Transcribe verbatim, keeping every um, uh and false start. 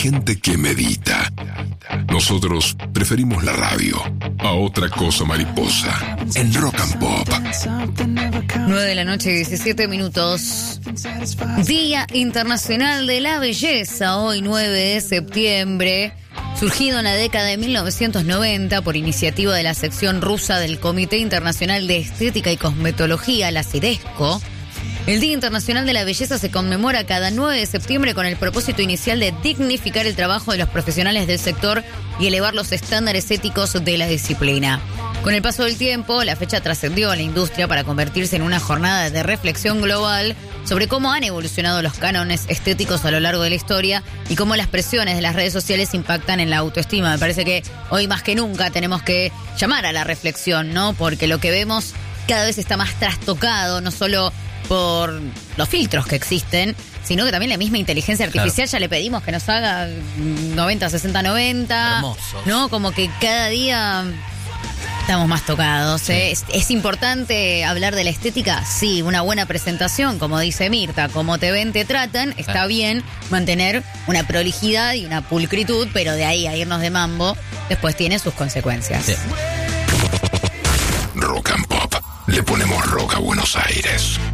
gente que medita. Nosotros preferimos la radio a otra cosa mariposa en Rock and Pop. nueve de la noche, diecisiete minutos. Día Internacional de la Belleza, hoy nueve de septiembre. Surgido en la década de mil novecientos noventa por iniciativa de la sección rusa del Comité Internacional de Estética y Cosmetología, la CIDESCO, el Día Internacional de la Belleza se conmemora cada nueve de septiembre con el propósito inicial de dignificar el trabajo de los profesionales del sector y elevar los estándares éticos de la disciplina. Con el paso del tiempo, la fecha trascendió a la industria para convertirse en una jornada de reflexión global sobre cómo han evolucionado los cánones estéticos a lo largo de la historia y cómo las presiones de las redes sociales impactan en la autoestima. Me parece que hoy más que nunca tenemos que llamar a la reflexión, ¿no? Porque lo que vemos cada vez está más trastocado, no solo por los filtros que existen, sino que también la misma inteligencia artificial, claro. Ya le pedimos que nos haga noventa, sesenta, noventa. Hermoso. ¿No? Como que cada día estamos más tocados. Sí. ¿eh? Es, es importante hablar de la estética, sí, una buena presentación, como dice Mirta, como te ven, te tratan, está claro. Bien mantener una prolijidad y una pulcritud, pero de ahí a irnos de mambo, después tiene sus consecuencias. Sí. Rock and Pop. Le ponemos rock a Buenos Aires.